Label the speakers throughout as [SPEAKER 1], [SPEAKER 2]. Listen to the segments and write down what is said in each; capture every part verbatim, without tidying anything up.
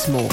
[SPEAKER 1] Kosmo.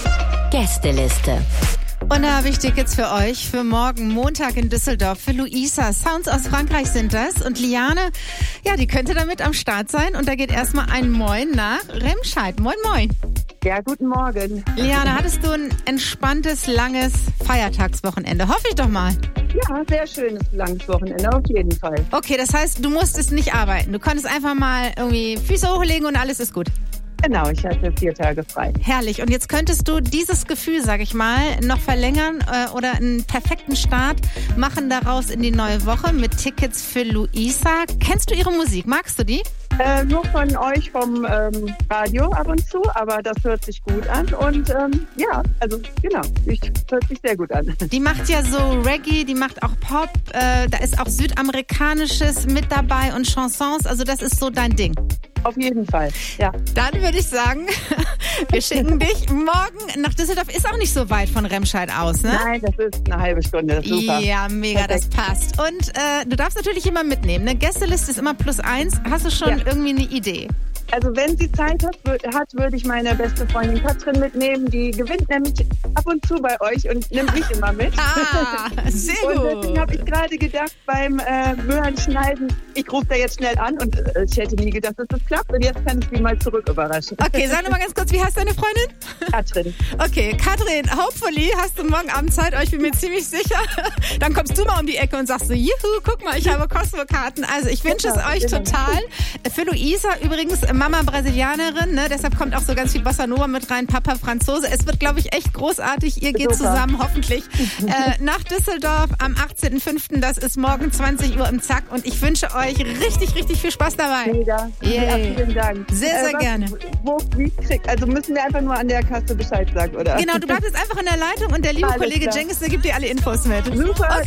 [SPEAKER 1] Gästeliste.
[SPEAKER 2] Und da habe ich Tickets für euch für morgen Montag in Düsseldorf für Luisa. Sounds aus Frankreich sind das. Und Liane, ja, die könnte damit am Start sein. Und da geht erstmal ein Moin nach Remscheid. Moin, moin.
[SPEAKER 3] Ja, guten Morgen.
[SPEAKER 2] Liane, hattest du ein entspanntes, langes Feiertagswochenende? Hoffe ich doch mal.
[SPEAKER 3] Ja, sehr schönes, langes Wochenende, auf jeden Fall.
[SPEAKER 2] Okay, das heißt, du musstest nicht arbeiten. Du konntest einfach mal irgendwie Füße hochlegen und alles ist gut.
[SPEAKER 3] Genau, ich hatte vier Tage frei.
[SPEAKER 2] Herrlich. Und jetzt könntest du dieses Gefühl, sag ich mal, noch verlängern äh, oder einen perfekten Start machen daraus in die neue Woche mit Tickets für Luisa. Kennst du ihre Musik? Magst du die?
[SPEAKER 3] Äh, nur von euch vom ähm, Radio ab und zu, aber das hört sich gut an. Und ähm, ja, also genau, ich, hört sich sehr gut an.
[SPEAKER 2] Die macht ja so Reggae, die macht auch Pop, äh, da ist auch Südamerikanisches mit dabei und Chansons, also das ist so dein Ding.
[SPEAKER 3] Auf jeden Fall, ja.
[SPEAKER 2] Dann würde ich sagen, wir schicken dich morgen nach Düsseldorf. Ist auch nicht so weit von Remscheid aus, ne?
[SPEAKER 3] Nein, das ist eine halbe Stunde, das ist super.
[SPEAKER 2] Ja, mega,
[SPEAKER 3] Perfekt.
[SPEAKER 2] Das passt. Und äh, du darfst natürlich immer mitnehmen. Eine Gästeliste ist immer plus eins. Hast du schon
[SPEAKER 3] Ja.
[SPEAKER 2] irgendwie eine Idee?
[SPEAKER 3] Also wenn sie Zeit hat, wür- hat, würde ich meine beste Freundin Katrin mitnehmen. Die gewinnt nämlich ab und zu bei euch und nimmt mich immer mit.
[SPEAKER 2] Ah, sehr
[SPEAKER 3] Und
[SPEAKER 2] gut.
[SPEAKER 3] deswegen habe ich gerade gedacht beim äh, Möhrenschneiden, ich rufe da jetzt schnell an und äh, ich hätte nie gedacht, dass das klappt. Und jetzt kann ich sie mal zurück überraschen.
[SPEAKER 2] Okay, sag noch mal ganz kurz, wie heißt deine Freundin?
[SPEAKER 3] Katrin.
[SPEAKER 2] Okay, Katrin, hopefully hast du morgen Abend Zeit, oh, ich bin mir ziemlich sicher. Dann kommst du mal um die Ecke und sagst so, juhu, guck mal, ich habe Cosmo-Karten. Also ich wünsche es
[SPEAKER 3] Genau,
[SPEAKER 2] euch
[SPEAKER 3] genau.
[SPEAKER 2] total. Für Luisa übrigens Mama Brasilianerin, ne? Deshalb kommt auch so ganz viel Bossa Nova mit rein, Papa Franzose. Es wird, glaube ich, echt großartig. Ihr geht
[SPEAKER 3] Super.
[SPEAKER 2] zusammen, hoffentlich, äh, nach Düsseldorf am achtzehnten fünften Das ist morgen zwanzig Uhr im Zack. Und ich wünsche euch richtig, richtig viel Spaß dabei.
[SPEAKER 3] Mega.
[SPEAKER 2] Yay.
[SPEAKER 3] Ja, vielen Dank.
[SPEAKER 2] Sehr, sehr
[SPEAKER 3] was,
[SPEAKER 2] gerne.
[SPEAKER 3] Wo, wie krieg, also müssen wir einfach nur an der Kasse Bescheid sagen, oder?
[SPEAKER 2] Genau, du bleibst jetzt einfach in der Leitung und der liebe
[SPEAKER 3] Alles
[SPEAKER 2] Kollege
[SPEAKER 3] klar.
[SPEAKER 2] Cengiz, der gibt dir alle Infos mit.
[SPEAKER 3] Super,
[SPEAKER 2] Okay,